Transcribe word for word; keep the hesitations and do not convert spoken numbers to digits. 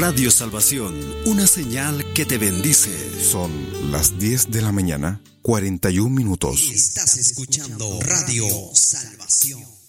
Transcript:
Radio Salvación, una señal que te bendice. Son las diez de la mañana, cuarenta y un minutos. Estás escuchando Radio Salvación.